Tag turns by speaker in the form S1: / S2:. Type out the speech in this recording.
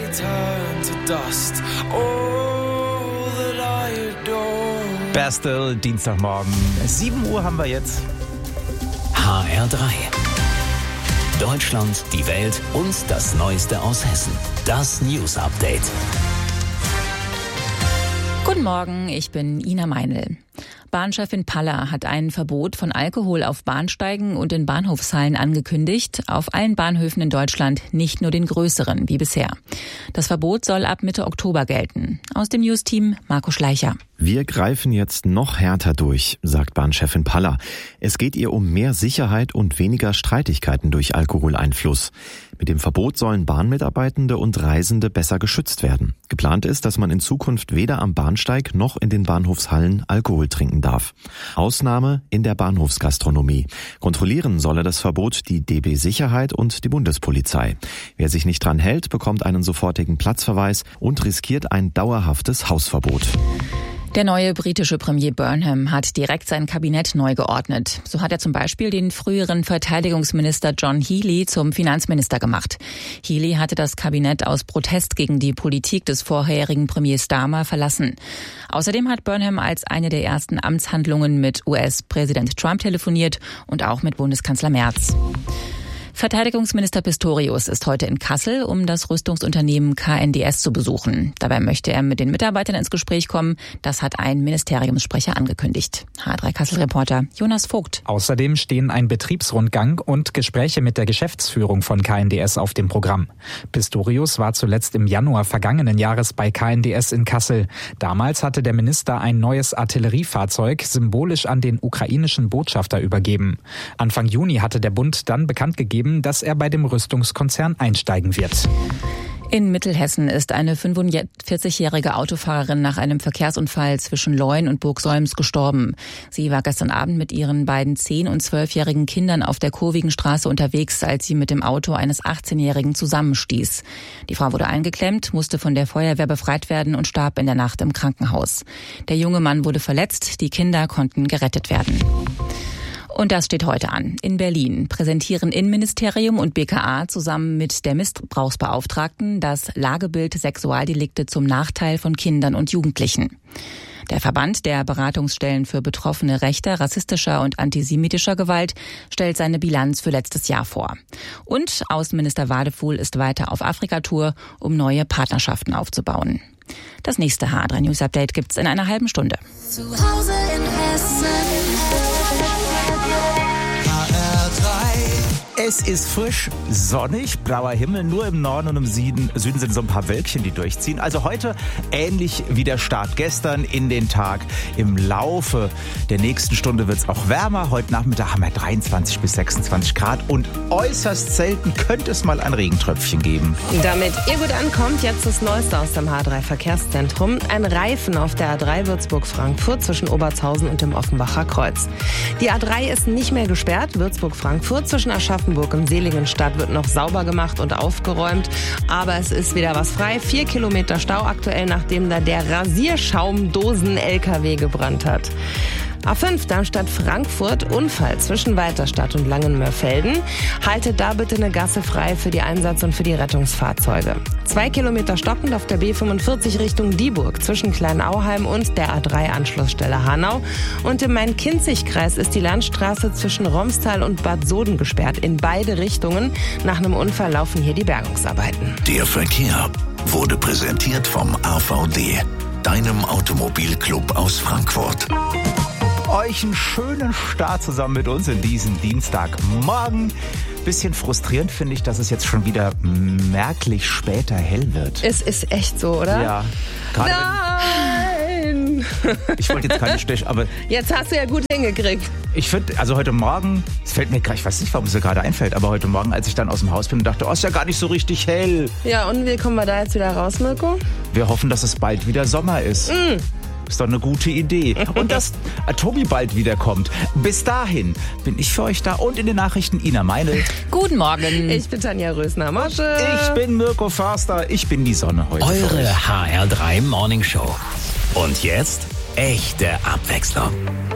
S1: turn to dust. All that I adore.
S2: Bastille, Dienstagmorgen. 7 Uhr haben wir jetzt.
S3: HR3. Deutschland, die Welt und das Neueste aus Hessen. Das News Update.
S4: Guten Morgen, ich bin Ina Meinl. Bahnchefin Palla hat ein Verbot von Alkohol auf Bahnsteigen und in Bahnhofshallen angekündigt, auf allen Bahnhöfen in Deutschland, nicht nur den größeren wie bisher. Das Verbot soll ab Mitte Oktober gelten. Aus dem News-Team Marco Schleicher.
S5: Wir greifen jetzt noch härter durch, sagt Bahnchefin Palla. Es geht ihr um mehr Sicherheit und weniger Streitigkeiten durch Alkoholeinfluss. Mit dem Verbot sollen Bahnmitarbeitende und Reisende besser geschützt werden. Geplant ist, dass man in Zukunft weder am Bahnsteig noch in den Bahnhofshallen Alkohol trinken darf. Ausnahme in der Bahnhofsgastronomie. Kontrollieren solle das Verbot die DB Sicherheit und die Bundespolizei. Wer sich nicht dran hält, bekommt einen sofortigen Platzverweis und riskiert ein dauerhaftes Hausverbot.
S4: Der neue britische Premier Burnham hat direkt sein Kabinett neu geordnet. So hat er zum Beispiel den früheren Verteidigungsminister John Healey zum Finanzminister gemacht. Healey hatte das Kabinett aus Protest gegen die Politik des vorherigen Premiers Starmer verlassen. Außerdem hat Burnham als eine der ersten Amtshandlungen mit US-Präsident Trump telefoniert und auch mit Bundeskanzler Merz. Verteidigungsminister Pistorius ist heute in Kassel, um das Rüstungsunternehmen KNDS zu besuchen. Dabei möchte er mit den Mitarbeitern ins Gespräch kommen. Das hat ein Ministeriumssprecher angekündigt. H3 Kassel-Reporter Jonas Vogt.
S2: Außerdem stehen ein Betriebsrundgang und Gespräche mit der Geschäftsführung von KNDS auf dem Programm. Pistorius war zuletzt im Januar vergangenen Jahres bei KNDS in Kassel. Damals hatte der Minister ein neues Artilleriefahrzeug symbolisch an den ukrainischen Botschafter übergeben. Anfang Juni hatte der Bund dann bekannt gegeben, dass er bei dem Rüstungskonzern einsteigen wird.
S4: In Mittelhessen ist eine 45-jährige Autofahrerin nach einem Verkehrsunfall zwischen Leun und Burgsolms gestorben. Sie war gestern Abend mit ihren beiden 10- und 12-jährigen Kindern auf der kurvigen Straße unterwegs, als sie mit dem Auto eines 18-Jährigen zusammenstieß. Die Frau wurde eingeklemmt, musste von der Feuerwehr befreit werden und starb in der Nacht im Krankenhaus. Der junge Mann wurde verletzt, die Kinder konnten gerettet werden. Und das steht heute an. In Berlin präsentieren Innenministerium und BKA zusammen mit der Missbrauchsbeauftragten das Lagebild Sexualdelikte zum Nachteil von Kindern und Jugendlichen. Der Verband der Beratungsstellen für Betroffene rechter, rassistischer und antisemitischer Gewalt stellt seine Bilanz für letztes Jahr vor. Und Außenminister Wadefuhl ist weiter auf Afrika-Tour, um neue Partnerschaften aufzubauen. Das nächste H3 News Update gibt's in einer halben Stunde.
S1: Zu Hause in Hessen.
S2: Es ist frisch, sonnig, blauer Himmel, nur im Norden und im Süden sind so ein paar Wölkchen, die durchziehen. Also heute ähnlich wie der Start gestern in den Tag. Im Laufe der nächsten Stunde wird es auch wärmer. Heute Nachmittag haben wir 23 bis 26 Grad und äußerst selten könnte es mal ein Regentröpfchen geben.
S6: Damit ihr gut ankommt, jetzt das Neueste aus dem H3 Verkehrszentrum. Ein Reifen auf der A3 Würzburg-Frankfurt zwischen Obertshausen und dem Offenbacher Kreuz. Die A3 ist nicht mehr gesperrt. Würzburg-Frankfurt zwischen Aschaffenburg und Seligenstadt wird noch sauber gemacht und aufgeräumt. Aber es ist wieder was frei. 4 Kilometer Stau aktuell, nachdem da der Rasierschaumdosen-LKW gebrannt hat. A5 Darmstadt-Frankfurt, Unfall zwischen Weiterstadt und Langenmörfelden. Haltet da bitte eine Gasse frei für die Einsatz- und für die Rettungsfahrzeuge. 2 Kilometer stockend auf der B45 Richtung Dieburg zwischen Kleinauheim und der A3-Anschlussstelle Hanau. Und im Main-Kinzig-Kreis ist die Landstraße zwischen Romstal und Bad Soden gesperrt. In beide Richtungen. Nach einem Unfall laufen hier die Bergungsarbeiten.
S3: Der Verkehr wurde präsentiert vom AVD, deinem Automobilclub aus Frankfurt.
S2: Euch einen schönen Start zusammen mit uns in diesem Dienstagmorgen. Bisschen frustrierend finde ich, dass es jetzt schon wieder merklich später hell wird.
S6: Es ist echt so, oder?
S2: Ja. Gerade
S6: Nein!
S2: Ich wollte jetzt keine aber
S6: Jetzt hast du ja gut hingekriegt.
S2: ich finde, also heute Morgen, es fällt mir gerade, ich weiß nicht, warum es mir gerade einfällt, aber heute Morgen, als ich dann aus dem Haus bin und dachte, oh, ist ja gar nicht so richtig hell.
S6: Ja, und wie kommen wir da jetzt wieder raus, Mirko?
S2: Wir hoffen, dass es bald wieder Sommer ist. Ist doch eine gute Idee. Und dass Tobi bald wiederkommt. Bis dahin bin ich für euch da und in den Nachrichten Ina Meinl.
S4: Guten Morgen.
S6: Ich bin Tanja Rösner-Mosche.
S2: Ich bin Mirko Förster. Ich bin die Sonne heute.
S3: Eure HR3 Morning Show. Und jetzt echte Abwechslung.